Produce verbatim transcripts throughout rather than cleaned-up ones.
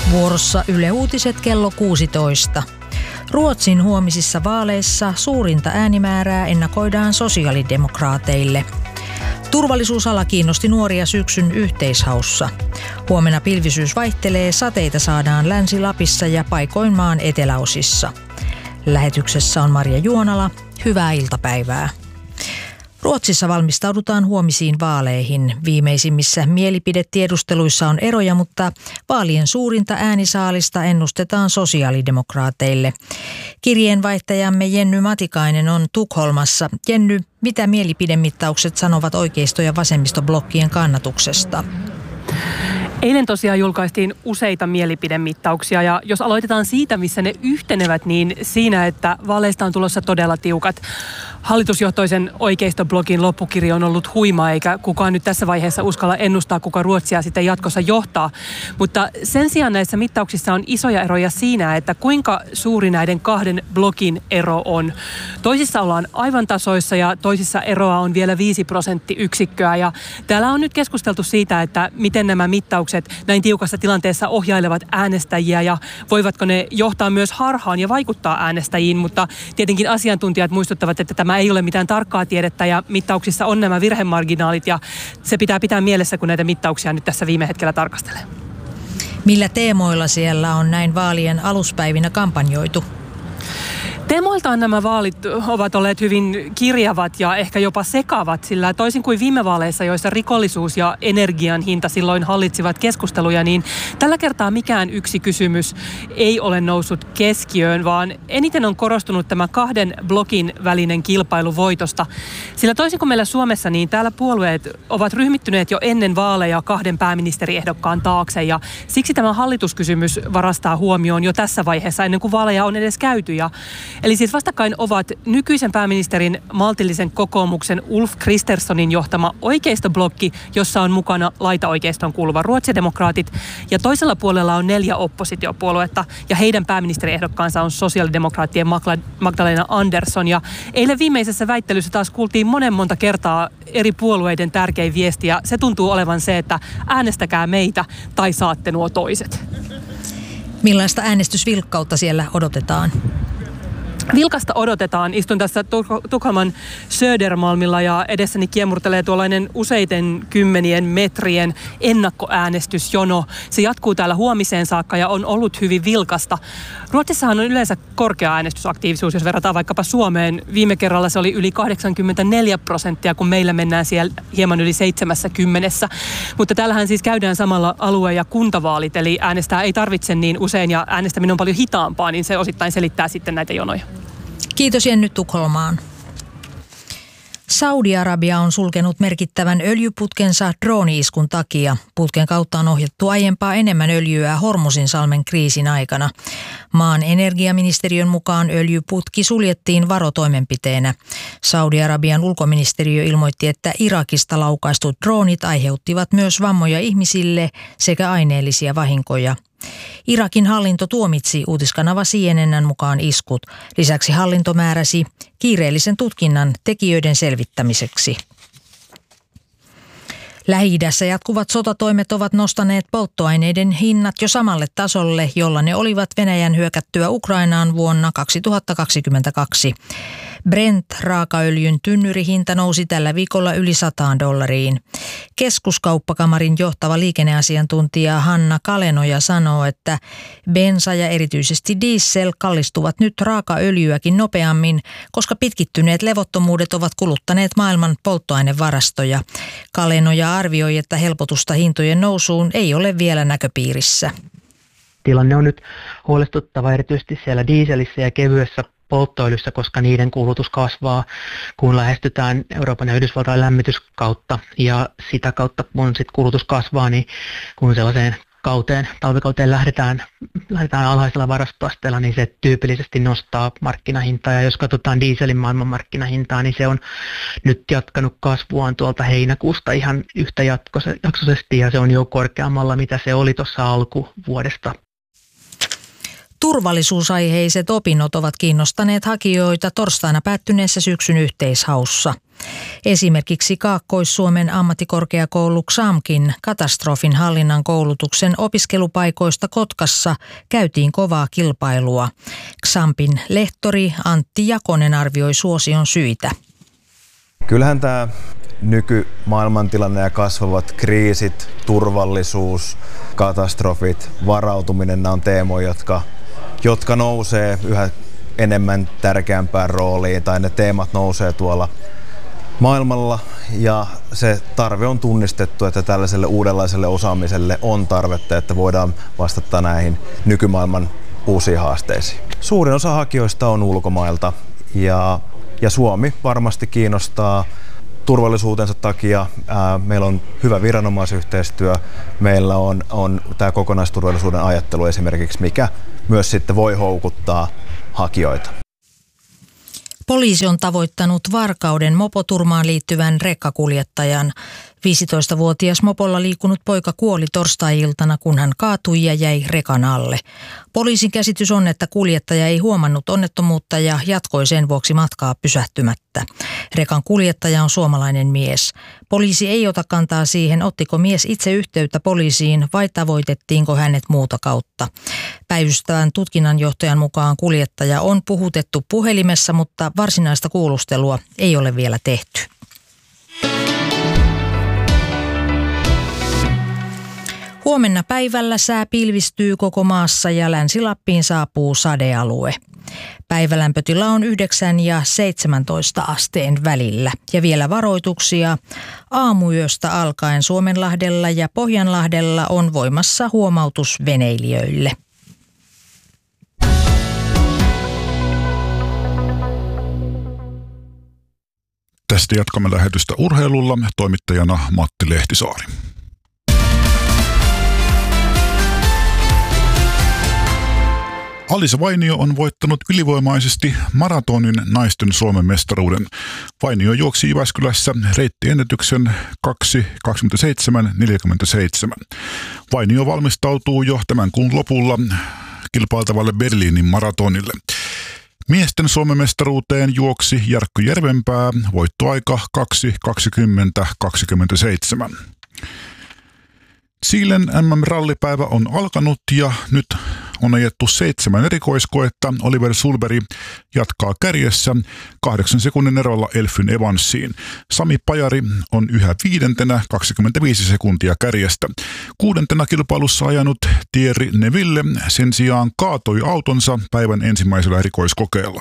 Vuorossa Yle Uutiset kello kuusitoista. Ruotsin huomisissa vaaleissa suurinta äänimäärää ennakoidaan sosiaalidemokraateille. Turvallisuusala kiinnosti nuoria syksyn yhteishaussa. Huomenna pilvisyys vaihtelee, sateita saadaan Länsi-Lapissa ja paikoin maan eteläosissa. Lähetyksessä on Marja Juonala. Hyvää iltapäivää. Ruotsissa valmistaudutaan huomisiin vaaleihin. Viimeisimmissä mielipidetiedusteluissa on eroja, mutta vaalien suurinta äänisaalista ennustetaan sosiaalidemokraateille. Kirjeenvaihtajamme Jenny Matikainen on Tukholmassa. Jenny, mitä mielipidemittaukset sanovat oikeisto- ja vasemmistoblokkien kannatuksesta? Eilen tosiaan julkaistiin useita mielipidemittauksia ja jos aloitetaan siitä, missä ne yhtenevät, niin siinä, että vaaleista on tulossa todella tiukat. Hallitusjohtoisen oikeistoblogin loppukirja on ollut huima, eikä kukaan nyt tässä vaiheessa uskalla ennustaa, kuka Ruotsia sitten jatkossa johtaa. Mutta sen sijaan näissä mittauksissa on isoja eroja siinä, että kuinka suuri näiden kahden blogin ero on. Toisissa ollaan aivan tasoissa ja toisissa eroa on vielä viisi prosenttiyksikköä. Ja täällä on nyt keskusteltu siitä, että miten nämä mittaukset näin tiukassa tilanteessa ohjailevat äänestäjiä ja voivatko ne johtaa myös harhaan ja vaikuttaa äänestäjiin. Mutta tietenkin asiantuntijat muistuttavat, että tämä ei ole mitään tarkkaa tiedettä ja mittauksissa on nämä virhemarginaalit ja se pitää pitää mielessä, kun näitä mittauksia nyt tässä viime hetkellä tarkastelee. Millä teemoilla siellä on näin vaalien aluspäivinä kampanjoitu? Teemoiltaan nämä vaalit ovat olleet hyvin kirjavat ja ehkä jopa sekavat, sillä toisin kuin viime vaaleissa, joissa rikollisuus ja energian hinta silloin hallitsivat keskusteluja, niin tällä kertaa mikään yksi kysymys ei ole noussut keskiöön, vaan eniten on korostunut tämä kahden blokin välinen kilpailu voitosta. Sillä toisin kuin meillä Suomessa, niin täällä puolueet ovat ryhmittyneet jo ennen vaaleja kahden pääministeriehdokkaan taakse ja siksi tämä hallituskysymys varastaa huomioon jo tässä vaiheessa ennen kuin vaaleja on edes käyty. Ja Eli siis vastakkain ovat nykyisen pääministerin maltillisen kokoomuksen Ulf Kristerssonin johtama oikeistoblokki, jossa on mukana laitaoikeistoon kuuluva ruotsidemokraatit. Ja toisella puolella on neljä oppositiopuoluetta ja heidän pääministeriehdokkaansa on sosiaalidemokraattien Magdalena Andersson. Ja eilen viimeisessä väittelyssä taas kuultiin monen monta kertaa eri puolueiden tärkein viesti ja se tuntuu olevan se, että äänestäkää meitä tai saatte nuo toiset. Millaista äänestysvilkkautta siellä odotetaan? Vilkasta odotetaan. Istun tässä Tukholman Södermalmilla ja edessäni kiemurtelee tuollainen useiden kymmenien metrien ennakkoäänestysjono. Se jatkuu täällä huomiseen saakka ja on ollut hyvin vilkasta. Ruotsissahan on yleensä korkea äänestysaktiivisuus, jos verrataan vaikkapa Suomeen. Viime kerralla se oli yli kahdeksankymmentäneljä prosenttia, kun meillä mennään siellä hieman yli seitsemänkymmentä. Mutta täällähän siis käydään samalla alue- ja kuntavaalit, eli äänestää ei tarvitse niin usein ja äänestäminen on paljon hitaampaa, niin se osittain selittää sitten näitä jonoja. Kiitos Jenny Tukholmaan. Saudi-Arabia on sulkenut merkittävän öljyputkensa drooni-iskun takia. Putken kautta on ohjattu aiempaa enemmän öljyä Hormuzinsalmen kriisin aikana. Maan energiaministeriön mukaan öljyputki suljettiin varotoimenpiteenä. Saudi-Arabian ulkoministeriö ilmoitti, että Irakista laukaistut droonit aiheuttivat myös vammoja ihmisille sekä aineellisia vahinkoja. Irakin hallinto tuomitsi uutiskanava C N N:n mukaan iskut. Lisäksi hallinto määräsi kiireellisen tutkinnan tekijöiden selvittämiseksi. Lähi-idässä jatkuvat sotatoimet ovat nostaneet polttoaineiden hinnat jo samalle tasolle, jolla ne olivat Venäjän hyökättyä Ukrainaan vuonna kaksituhattakaksikymmentäkaksi. Brent-raakaöljyn tynnyrihinta nousi tällä viikolla yli sataan dollariin. Keskuskauppakamarin johtava liikenneasiantuntija Hanna Kalenoja sanoo, että bensa ja erityisesti diesel kallistuvat nyt raakaöljyäkin nopeammin, koska pitkittyneet levottomuudet ovat kuluttaneet maailman polttoainevarastoja. Kalenoja arvioi, että helpotusta hintojen nousuun ei ole vielä näköpiirissä. Tilanne on nyt huolestuttava erityisesti siellä dieselissä ja kevyessä polttoöljyssä, koska niiden kulutus kasvaa, kun lähestytään Euroopan ja Yhdysvaltain lämmityskautta ja sitä kautta, kun sit kulutus kasvaa, niin kun sellaiseen kauteen, talvikauteen lähdetään, lähdetään alhaisella varastoasteella, niin se tyypillisesti nostaa markkinahintaa. Ja jos katsotaan dieselin maailmanmarkkinahintaa, niin se on nyt jatkanut kasvuaan tuolta heinäkuusta ihan yhtä jaksoisesti ja se on jo korkeammalla, mitä se oli tuossa alkuvuodesta. Turvallisuusaiheiset opinnot ovat kiinnostaneet hakijoita torstaina päättyneessä syksyn yhteishaussa. Esimerkiksi Kaakkois-Suomen ammattikorkeakoulu X A M:kin katastrofin hallinnan koulutuksen opiskelupaikoista Kotkassa käytiin kovaa kilpailua. X A M:n lehtori Antti Jakonen arvioi suosion syitä. Kyllähän tämä nykymaailmantilanne ja kasvavat kriisit, turvallisuus, katastrofit, varautuminen, nämä on teemoja, jotka, jotka nousee yhä enemmän tärkeämpään rooliin, tai ne teemat nousee tuolla maailmalla, ja se tarve on tunnistettu, että tällaiselle uudenlaiselle osaamiselle on tarvetta, että voidaan vastata näihin nykymaailman uusiin haasteisiin. Suurin osa hakijoista on ulkomailta, ja, ja Suomi varmasti kiinnostaa turvallisuutensa takia. Ää, meillä on hyvä viranomaisyhteistyö, meillä on, on tämä kokonaisturvallisuuden ajattelu esimerkiksi, mikä myös sitten voi houkuttaa hakijoita. Poliisi on tavoittanut Varkauden mopoturmaan liittyvän rekkakuljettajan. viisitoistavuotias mopolla liikkunut poika kuoli torstai-iltana, kun hän kaatui ja jäi rekan alle. Poliisin käsitys on, että kuljettaja ei huomannut onnettomuutta ja jatkoi sen vuoksi matkaa pysähtymättä. Rekan kuljettaja on suomalainen mies. Poliisi ei ota kantaa siihen, ottiko mies itse yhteyttä poliisiin vai tavoitettiinko hänet muuta kautta. Päivystävän tutkinnanjohtajan mukaan kuljettaja on puhutettu puhelimessa, mutta varsinaista kuulustelua ei ole vielä tehty. Huomenna päivällä sää pilvistyy koko maassa ja Länsi-Lappiin saapuu sadealue. Päivälämpötila on yhdeksän ja seitsemäntoista asteen välillä. Ja vielä varoituksia. Aamuyöstä alkaen Suomenlahdella ja Pohjanlahdella on voimassa huomautus veneilijöille. Tästä jatkamme lähetystä urheilulla, toimittajana Matti Lehtisaari. Alisa Vainio on voittanut ylivoimaisesti maratonin naisten Suomen mestaruuden. Vainio juoksi Jyväskylässä reittiennätyksen kaksi kaksikymmentäseitsemän neljäkymmentäseitsemän. Vainio valmistautuu jo tämän kuun lopulla kilpailtavalle Berliinin maratonille. Miesten Suomen mestaruuteen juoksi Jarkko Järvenpää, voittoaika kaksi kaksikymmentä kaksikymmentäseitsemän. Chilen M M-rallipäivä on alkanut ja nyt on ajettu seitsemän erikoiskoetta. Oliver Sulberg jatkaa kärjessä kahdeksan sekunnin erolla Elfyn Evansiin. Sami Pajari on yhä viidentenä kaksikymmentäviisi sekuntia kärjestä. Kuudentena kilpailussa ajanut Thierry Neville sen sijaan kaatoi autonsa päivän ensimmäisellä erikoiskokeella.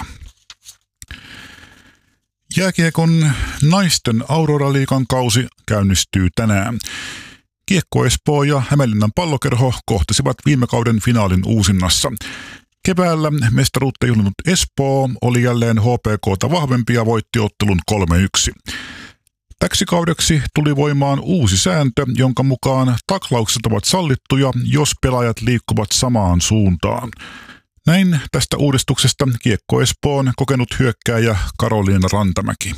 Jääkiekon naisten Aurora-liigan kausi käynnistyy tänään. Kiekko Espoo ja Hämeenlinnan Pallokerho kohtasivat viime kauden finaalin uusinnassa. Keväällä mestaruutta juhlinut Espoo oli jälleen H P K:ta vahvempi ja voitti ottelun kolme yksi. Täksi kaudeksi tuli voimaan uusi sääntö, jonka mukaan taklaukset ovat sallittuja, jos pelaajat liikkuvat samaan suuntaan. Näin tästä uudistuksesta Kiekko Espoon kokenut hyökkääjä Karoliina Rantamäki.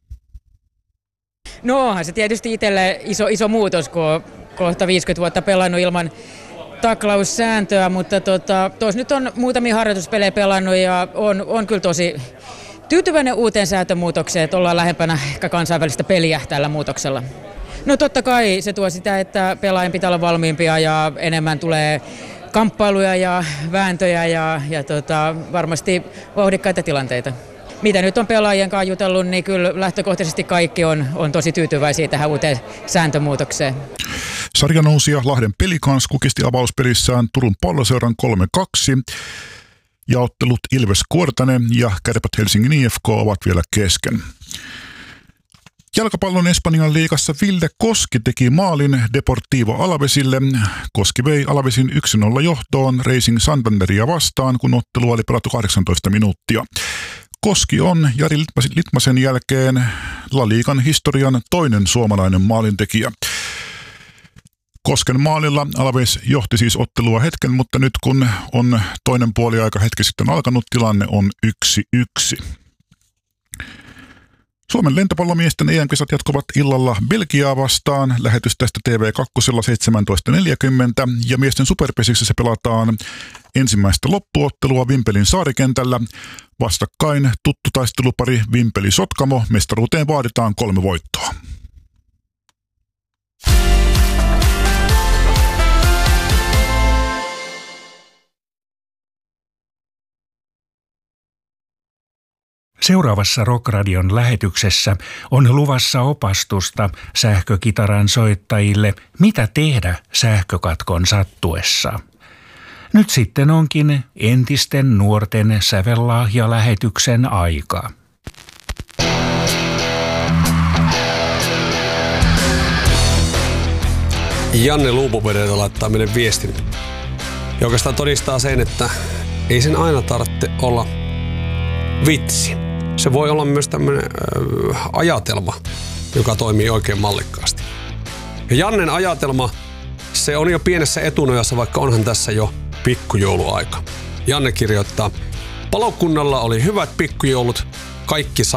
No onhan se tietysti itselle iso, iso muutos, kun on kohta viisikymmentä vuotta pelannut ilman taklaussääntöä, mutta tuossa tota, nyt on muutamia harjoituspelejä pelannut ja on, on kyllä tosi tyytyväinen uuteen sääntömuutokseen, että ollaan lähempänä ehkä kansainvälistä peliä tällä muutoksella. No totta kai se tuo sitä, että pelaajien pitää olla valmiimpia ja enemmän tulee kamppailuja ja vääntöjä ja, ja tota, varmasti vauhdikkaita tilanteita. Mitä nyt on pelaajien kanssa jutellut, niin kyllä lähtökohtaisesti kaikki on, on tosi tyytyväisiä tähän uuteen sääntömuutokseen. Sarjanousija Lahden Pelikans kukisti avauspelissään Turun Palloseuran kolme kaksi. Ja ottelut Ilves Kuortane ja Kärpät Helsingin I F K ovat vielä kesken. Jalkapallon Espanjan liigassa Vilde Koski teki maalin Deportivo Alavesille. Koski vei Alavesin yksi nolla johtoon Racing Santanderia vastaan, kun ottelu oli pelattu kahdeksantoista minuuttia. Koski on Jari Litmasen jälkeen La Ligan historian toinen suomalainen maalintekijä. Kosken maalilla Alaves johti siis ottelua hetken, mutta nyt kun on toinen puoliaika hetki sitten alkanut, tilanne on yksi yksi. Suomen lentopallomiesten E M-kisat jatkuvat illalla Belgiaa vastaan. Lähetys tästä T V kaksi seitsemäntoista neljäkymmentä ja miesten superpesiksessä pelataan ensimmäistä loppuottelua Vimpelin saarikentällä. Vastakkain tuttu taistelupari Vimpeli-Sotkamo. Mestaruuteen vaaditaan kolme voittoa. Seuraavassa Rockradion lähetyksessä on luvassa opastusta sähkökitaran soittajille, mitä tehdä sähkökatkon sattuessa. Nyt sitten onkin entisten nuorten sävellahja-lähetyksen aika. Janne Luupovedeltä laittaa meille viestin, joka oikeastaan todistaa sen, että ei sen aina tarvitse olla vitsi. Se voi olla myös tämmöinen äh, ajatelma, joka toimii oikein mallikkaasti. Ja Jannen ajatelma, se on jo pienessä etunojassa, vaikka onhan tässä jo pikkujouluaika. Janne kirjoittaa, palokunnalla oli hyvät pikkujoulut, kaikki